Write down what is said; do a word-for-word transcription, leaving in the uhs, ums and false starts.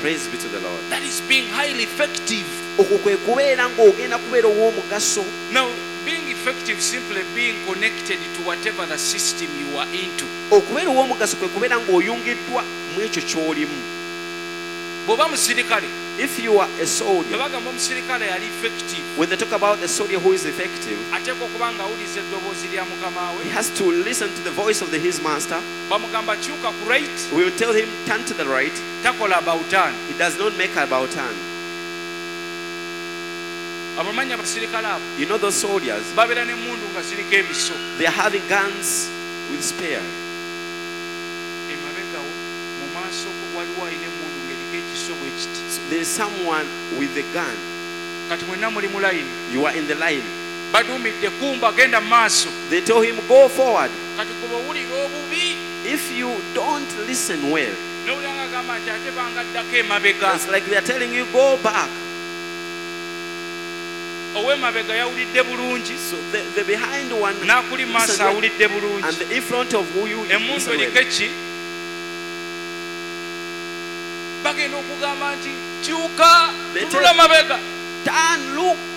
Praise be to the Lord. That is being highly effective. Okwo kwe kubeera ng'ogenda kubeera ow'omugaso. Now, being effective simply being connected to whatever the system you are into. Okubeera ow'omugaso kwe kubeera ng'oyungiddwa mu ekyo ky'olimu. Bw'oba musirikale, If you are a soldier, bwe bagamba omusirikale yali effective, when they talk about the soldier who is effective, ateekwa okuba ng'awuliza eddoboozi lya mukama he we. has to listen to the voice of the, his master. Bamugamba kyuka ku right, We will tell him, turn to the right. takola about turn. He does not make about turn. Abamanyi abasirikale abo You know those soldiers, babeera n'emmundu nga ziriko ebiso. they are having guns with spear. Emabegawo mu maaso waliwo alina emmundu ng'eriko ekiso bwe kiti. So there is someone with a gun. Kati mwenna muli mu layini. You are in the line. Baduumidde kumba genda mu maaso. They tell him, go forward. Kati kuba owulira obubi. If you don't listen well, N'owulira ng'agamba nti ate bangaddako emabega. it's like they are telling you, go back. Ow'emabega yawulidde bulungi. So the, the behind one, N'akuli maaso listen well, awulidde and bulungi. the in front of who you Emmundu listen eriko well. eki? Bagenda okugamba nti kyuka They tunula tell- mabega. Turn, look